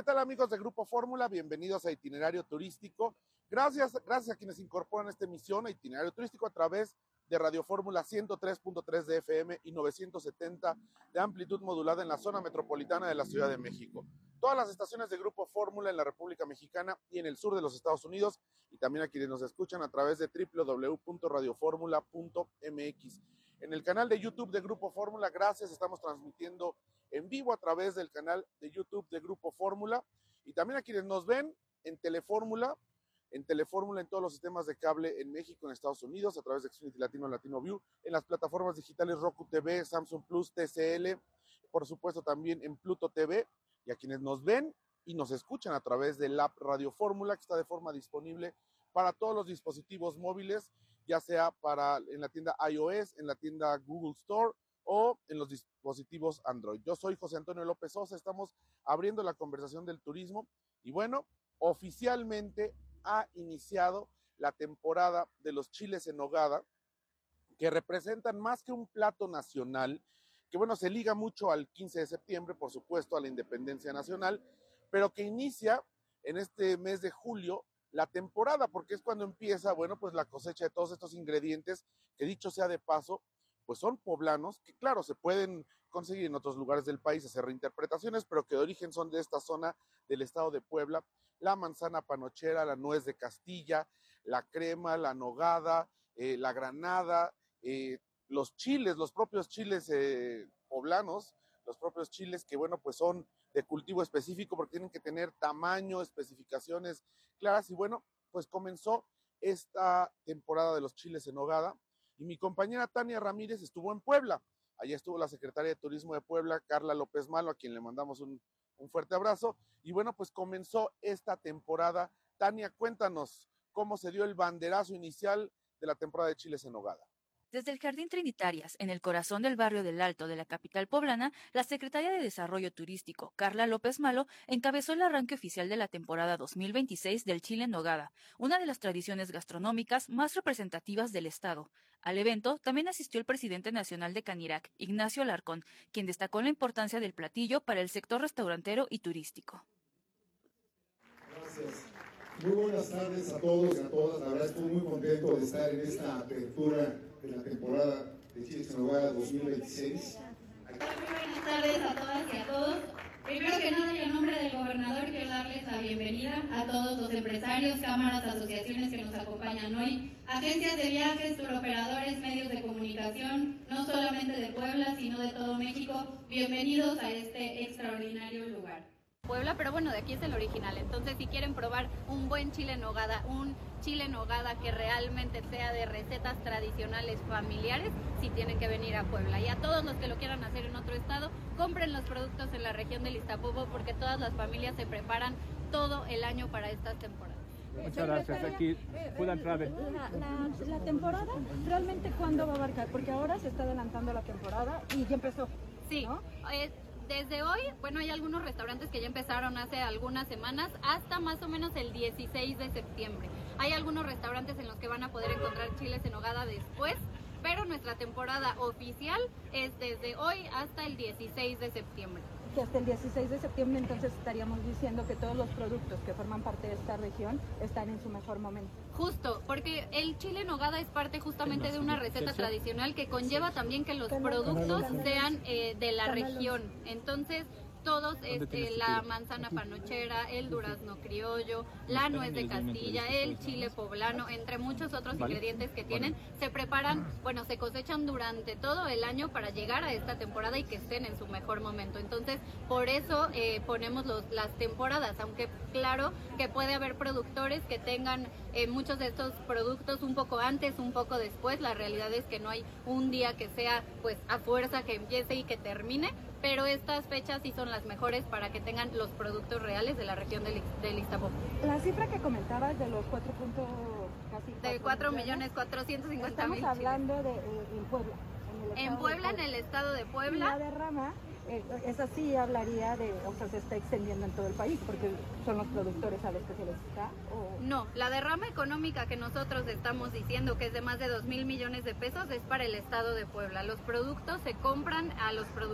¿Qué tal, amigos de Grupo Fórmula? Bienvenidos a Itinerario Turístico. Gracias a quienes incorporan esta emisión a Itinerario Turístico a través de Radio Fórmula 103.3 de FM y 970 de amplitud modulada en la zona metropolitana de la Ciudad de México. Todas las estaciones de Grupo Fórmula en la República Mexicana y en el sur de los Estados Unidos, y también a quienes nos escuchan a través de www.radioformula.mx. En el canal de YouTube de Grupo Fórmula, gracias, estamos transmitiendo en vivo a través del canal de YouTube de Grupo Fórmula, y también a quienes nos ven en Telefórmula en todos los sistemas de cable en México, en Estados Unidos, a través de Xfinity Latino, Latino View, en las plataformas digitales Roku TV, Samsung Plus, TCL, por supuesto también en Pluto TV, y a quienes nos ven y nos escuchan a través del app Radio Fórmula, que está de forma disponible para todos los dispositivos móviles, ya sea en la tienda iOS, en la tienda Google Store o en los dispositivos Android. Yo soy José Antonio López Sosa, estamos abriendo la conversación del turismo y bueno, oficialmente ha iniciado la temporada de los chiles en nogada, que representan más que un plato nacional, que bueno, se liga mucho al 15 de septiembre, por supuesto, a la independencia nacional, pero que inicia en este mes de julio la temporada, porque es cuando empieza, bueno, pues la cosecha de todos estos ingredientes, que dicho sea de paso, pues son poblanos, que claro, se pueden conseguir en otros lugares del país, hacer reinterpretaciones, pero que de origen son de esta zona del estado de Puebla: la manzana panochera, la nuez de Castilla, la crema, la nogada, la granada, los chiles, los propios chiles poblanos, los propios chiles que, bueno, pues son de cultivo específico porque tienen que tener tamaño, especificaciones claras, y bueno, pues comenzó esta temporada de los chiles en nogada, y mi compañera Tania Ramírez estuvo en Puebla. Allá estuvo la secretaria de Turismo de Puebla, Carla López Malo, a quien le mandamos un fuerte abrazo, y bueno, pues comenzó esta temporada. Tania, cuéntanos cómo se dio el banderazo inicial de la temporada de chiles en nogada. Desde el Jardín Trinitarias, en el corazón del barrio del Alto de la capital poblana, la secretaria de Desarrollo Turístico, Carla López Malo, encabezó el arranque oficial de la temporada 2026 del chile en nogada, una de las tradiciones gastronómicas más representativas del estado. Al evento también asistió el presidente nacional de Canirac, Ignacio Alarcón, quien destacó la importancia del platillo para el sector restaurantero y turístico. Gracias. Muy buenas tardes a todos y a todas. La verdad estoy muy contento de estar en esta apertura de la temporada de Chiles en Nogada 2026. Muy buenas tardes a todas y a todos. Primero que nada, y en nombre del gobernador, quiero darles la bienvenida a todos los empresarios, cámaras, asociaciones que nos acompañan hoy, agencias de viajes, turoperadores, medios de comunicación, no solamente de Puebla, sino de todo México. Bienvenidos a este extraordinario lugar. Puebla, pero bueno, de aquí es el original. Entonces, si quieren probar un buen chile en nogada, un chile en nogada que realmente sea de recetas tradicionales familiares, sí tienen que venir a Puebla. Y a todos los que lo quieran hacer en otro estado, compren los productos en la región del Iztapopo, porque todas las familias se preparan todo el año para estas temporadas. Muchas gracias. Aquí Food and Travel. La temporada, ¿realmente cuándo va a abarcar? Porque ahora se está adelantando la temporada y ya empezó. Sí, ¿no? Desde hoy, bueno, hay algunos restaurantes que ya empezaron hace algunas semanas, hasta más o menos el 16 de septiembre. Hay algunos restaurantes en los que van a poder encontrar chiles en nogada después, pero nuestra temporada oficial es desde hoy hasta el 16 de septiembre. Que hasta el 16 de septiembre entonces estaríamos diciendo que todos los productos que forman parte de esta región están en su mejor momento. Justo, porque el chile en nogada es parte justamente de una receta tradicional que conlleva también que los productos sean de la región. Entonces, todos, la manzana panochera, el durazno criollo, la nuez de Castilla, el chile poblano, entre muchos otros ingredientes que tienen, se preparan, bueno, se cosechan durante todo el año para llegar a esta temporada y que estén en su mejor momento. Entonces, por eso ponemos las temporadas, aunque claro que puede haber productores que tengan muchos de estos productos un poco antes, un poco después. La realidad es que no hay un día que sea pues a fuerza que empiece y que termine, pero estas fechas sí son las mejores para que tengan los productos reales de la región del Iztapopo. La cifra que comentabas de los 4.450.000. Estamos hablando de en Puebla. En Puebla, en el estado de Puebla. La derrama, esa sí hablaría de, o sea, se está extendiendo en todo el país, porque son los productores a los que se les está. No, la derrama económica que nosotros estamos diciendo, que es de más de 2,000 millones de pesos, es para el estado de Puebla. Los productos se compran a los productores